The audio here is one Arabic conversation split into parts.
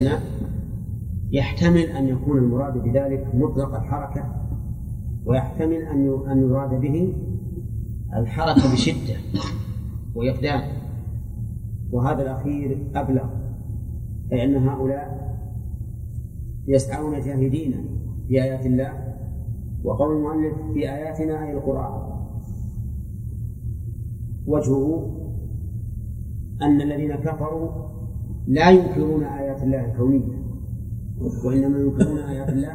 يحتمل أن يكون المراد بذلك مطلق الحركة، ويحتمل أن يراد به الحركة بشدة وإقدام، وهذا الأخير أبلغ، فإن هؤلاء يسعون جاهدين في آيات الله، وقول المؤلف في آياتنا أي القرآن وجهه أن الذين كفروا لا ينكرون آيات الله الكونية، وإنما ينكرون آيات الله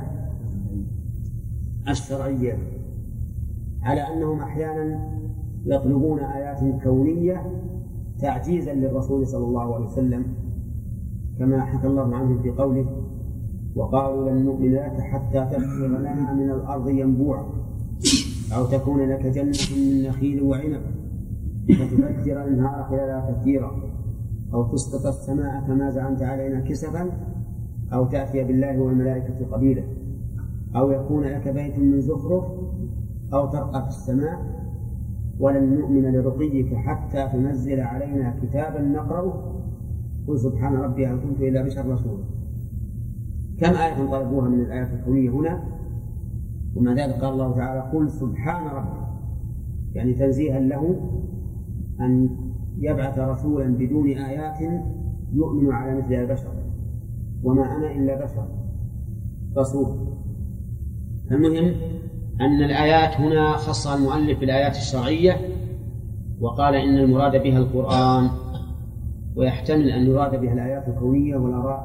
الشرعية، على أنهم أحيانا يطلبون آيات كونية تعجيزا للرسول صلى الله عليه وسلم، كما حكى الله عنهم في قوله: وقالوا لن نؤمن لك حتى تفجر لنا من الأرض ينبوعا أو تكون لك جنة من نخيل وعنب فتفجر الأنهار خلالها تفجيرا أو تسقط السماء كما زعمت علينا كسفا أو تأتي بالله والملائكة قبيلا أو يكون لك بيت من زخرف أو ترقى في السماء ولن نؤمن لرقيك حتى تنزل علينا كتابا نقرأه قل سبحان ربي هل كنت إلا بشر رسولا. كم آية طلبوها من الآيات الكونية هنا، ومع ذلك قال الله تعالى: قل سبحان ربي، يعني تنزيها له أن يبعث رسولا بدون آيات يؤمن على مثل البشر، وما أنا إلا بشر رسول. المهم أن الآيات هنا خصها المؤلف بالآيات الشرعية، وقال إن المراد بها القرآن، ويحتمل أن يراد بها الآيات الكونية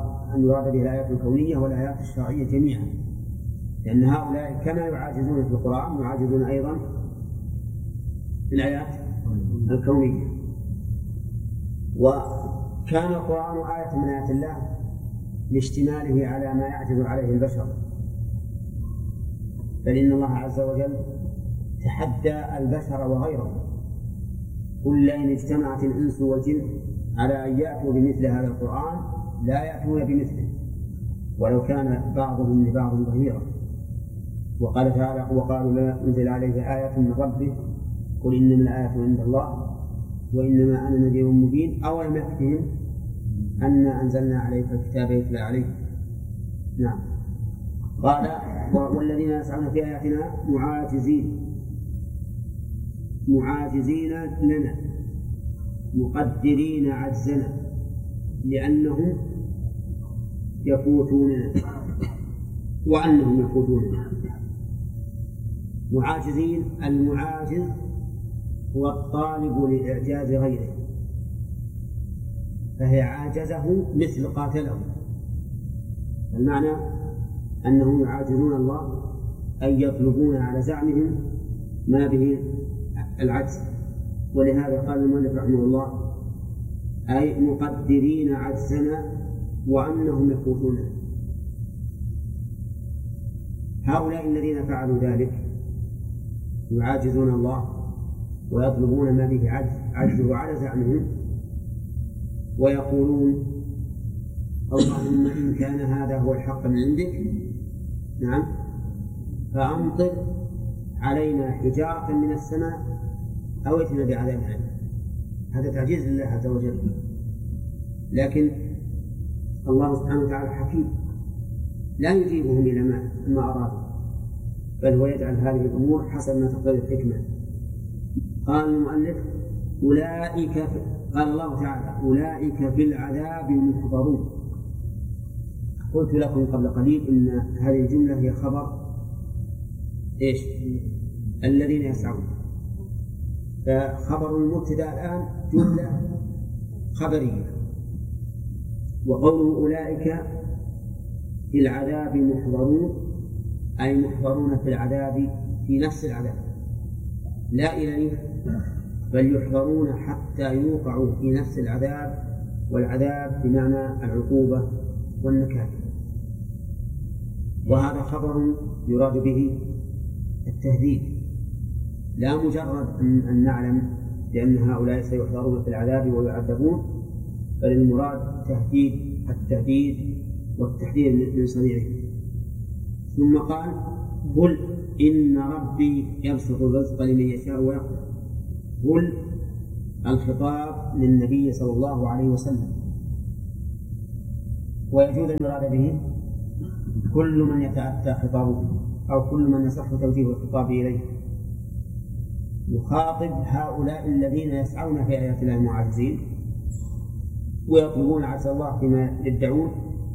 والآيات الشرعية جميعا، لأن هؤلاء كما يعاجزون في القرآن يعاجزون أيضا في الآيات الكونية. وكان القرآن آية من آيات الله لاشتماله على ما يعجز عليه البشر، بل إن الله عز وجل تحدى البشر وغيرهم: قل لئن اجتمعت الإنس والجن على أن يأتوا بمثل هذا القرآن لا يأتون بمثله ولو كان بعضهم لبعض ظهيرا. وقال تعالى: وقالوا لا أنزل عليه آية من ربه قل إنما الآية عند الله وإنما أنا نذير مبين أولم يكفهم أنا أنزلنا عليك الكتاب يتلى عليه. نعم. قال: والذين يسعون في آياتنا معاجزين لنا مقدرين عجزنا لأنهم يفوتوننا وأنهم يفوتوننا. معاجزين، المعاجز هو الطالب لإعجاز غيره، فهي عاجزه مثل قاتله، المعنى أنهم يعاجزون الله أي يطلبون على زعمهم ما به العجز. ولهذا قال المؤلف رحمه الله: أي مقدرين عجزنا وأنهم يفوتوننا. هؤلاء الذين فعلوا ذلك يعاجزون الله ويطلبون ما به عجزه على زعمهم، ويقولون: اللهم إن كان هذا هو الحق من عندك نعم فأمطر علينا حجارة من السماء أو ائتنا بعذاب أليم. هذا تعجيز لله عز وجل، لكن الله سبحانه وتعالى حكيم لا يجيبهم إلى ما أرادوا، بل هو يجعل هذه الأمور حسب ما تقتضي الحكمة. قال المؤلف: قال الله تعالى: أولئك بالعذاب محضرون. قلت لكم قبل قليل إن هذه الجملة هي خبر الذين يسعون، فخبر المبتدأ الآن جملة خبرية. وقوله أولئك في العذاب محضرون أي محضرون في العذاب في نفس العذاب، لا إليه، بل يحضرون حتى يوقعوا في نفس العذاب، والعذاب بمعنى العقوبة والنكال. وهذا خبر يراد به التهديد، لا مجرد أن نعلم بأن هؤلاء سيحضرون في العذاب ويعذبون، بل المراد التهديد والتحذير من صنيعه. ثم قال: قل إن ربي يبسط الرزق لمن يشاء ويقدر. قل الخطاب للنبي صلى الله عليه وسلم، ويجوز أن يراد به كل من يتأتى خطابه أو كل من يصح توجيه الخطاب إليه. يخاطب هؤلاء الذين يسعون في آيات الله المعاجزين ويطلبون عز الله فيما يدعون: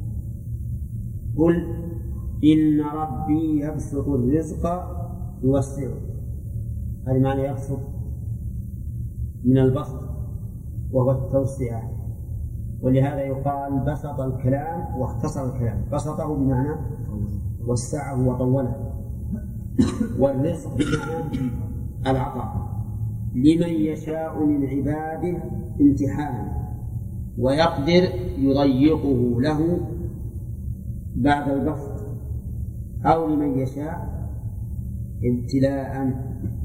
قل إن ربي يبسط الرزق يوسعه. هذا معنى يبسط من البسط وهو التوسعة، ولهذا يقال بسط الكلام واختصر الكلام. بسطه بمعنى وسعه وطوله، والرزق بمعنى العطاء لمن يشاء من عباده امتحانا، ويقدر يضيقه له بعد البسط، أو لمن يشاء ابتلاء.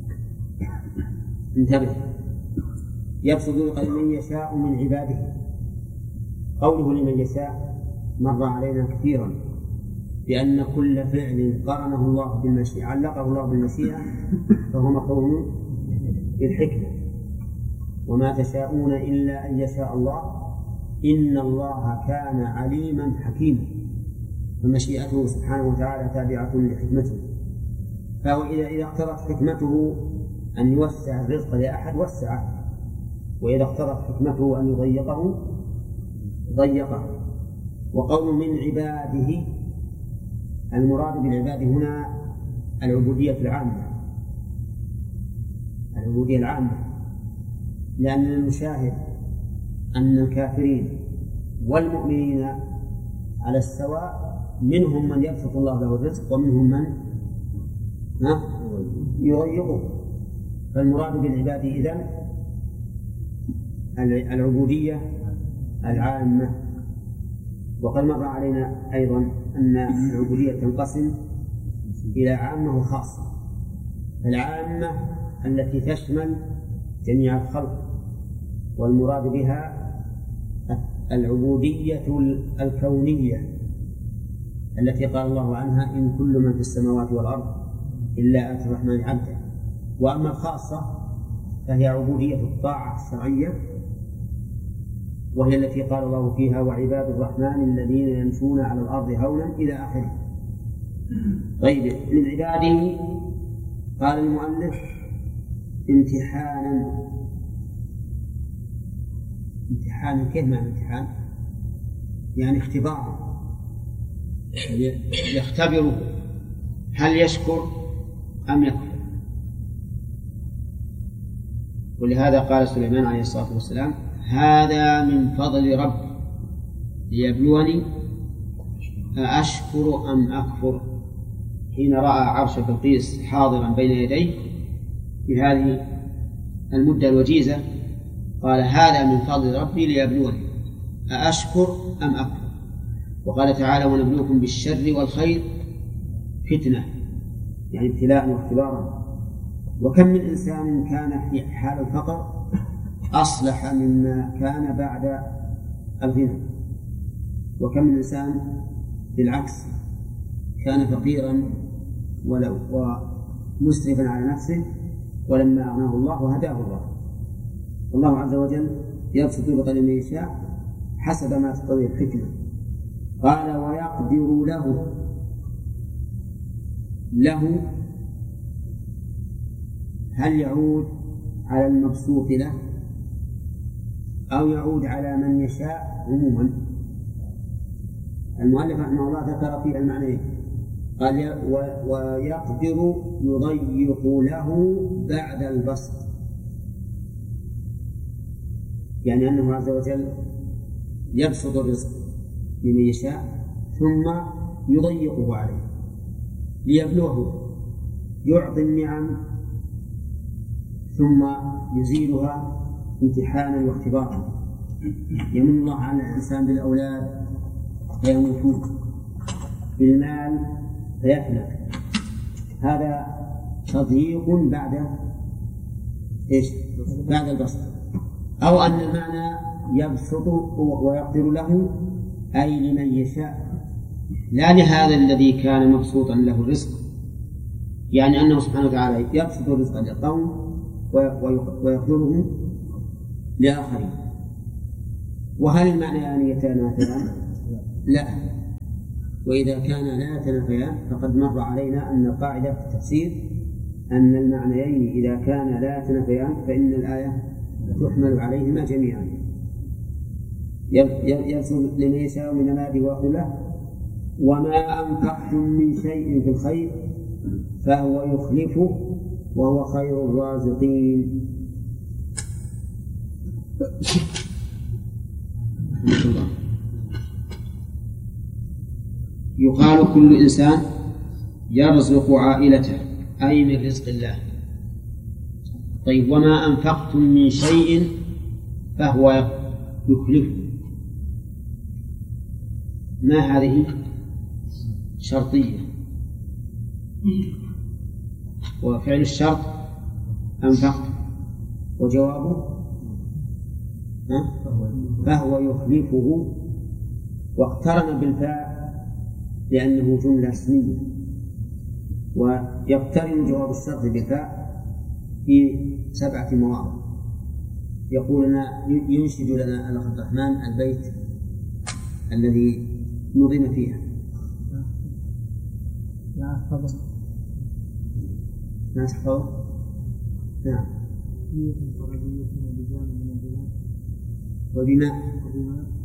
انتبه، يبسط الرزق لمن يشاء من عباده. قوله لمن يشاء مر علينا كثيرا، بأن كل فعل قرنه الله بالمشيئة علقه الله بالمشيئة فهو مقرون بالحكمة. وما تشاءون إلا أن يشاء الله إن الله كان عليما حكيما. فمشيئته سبحانه وتعالى تابعة لحكمته، فهو إذا اقتضت حكمته أن يوسع الرزق لأحد وسعه، وإذا اقتضت حكمته أن يضيقه ضيقه. وقول من عباده، المراد بالعباد هنا العبودية العامة، العبودية العامة، لأننا نشاهد أن الكافرين والمؤمنين على السواء، منهم من يبسط الله له الرزق ومنهم من يضيقه. فالمراد بالعباد إذن العبودية العامة. وقد مر علينا أيضا أن العبودية تنقسم إلى عامة وخاصة. العامة التي تشمل جميع الخلق، والمراد بها العبودية الكونية التي قال الله عنها: إن كل من في السماوات والأرض إلا آتي الرحمن عبدا. وأما الخاصة فهي عبودية الطاعة الشرعية، وهي التي قال الله فيها: وعباد الرحمن الذين يمشون على الأرض هونا إلى آخره. طيب، من عباده قال المؤلف امتحانا. امتحانا كيف معنى امتحان؟ يعني اختبار، يختبره هل يشكر أم يكفر. ولهذا قال سليمان عليه الصلاة والسلام: هذا من فضل ربي ليبلوني أأشكر أم أكفر، حين رأى عرش بلقيس حاضرا بين يديه في هذه المدة الوجيزة قال: هذا من فضل ربي ليبلوني أأشكر أم أكفر. وقال تعالى: ونبلوكم بالشر والخير فتنة، يعني ابتلاء واختبارا. وكم من إنسان كان في حال الفقر أصلح مما كان بعد الغنى، وكم من إنسان بالعكس كان فقيرا ومسرفا على نفسه، ولما أغناه الله هداه الله. والله عز وجل يبسط الرزق لمن يشاء حسب ما تقتضي الحكمة. قال: ويقدر له هل يعود على المبسوط له أو يعود على من يشاء عموما؟ المؤلف رحمه الله ذكر في المعنيين، قال: ويقدر يضيق له بعد البسط، يعني أنه عز وجل يبسط الرزق لمن يشاء ثم يضيقه عليه ليبلوه، يعطي النعم ثم يزيلها امتحانا واختبارا. يمن الله على الإنسان بالأولاد فيموتون، بالمال فيفنى، هذا تضييق بعد بعد البسط. أو أن المعنى يبسط ويقدر له أي لمن يشاء، لا لهذا الذي كان مبسوطا له الرزق، يعني أنه سبحانه وتعالى يبسط الرزق للقوم ويقدره لآخرين. وهل المعنى يعني يتنافيان؟ لا، وإذا كان لا يتنافيان فقد مر علينا أن القاعدة في التفسير أن المعنيين إذا كان لا يتنافيان فإن الآية تحمل عليهما جميعا. يرسل لمن يشاء من عباده ويقول وما أنفقتم من شيء في الخير فهو يخلفه وهو خير الرازقين. يقال كل إنسان يرزق عائلته أي من رزق الله. طيب وما أنفقتم من شيء فهو يخلفه، ما هذه شرطية، وفعل الشرط أنفقت، وجوابه فهو يخلفه، واقترن بالفاء لأنه جملة اسمية، ويقترن جواب الشرط بالفاء في 7 مواضع. يقول لنا ينشد لنا الأخ عبد الرحمن البيت الذي نظم فيها. ما تحفظه؟ نعم. وبما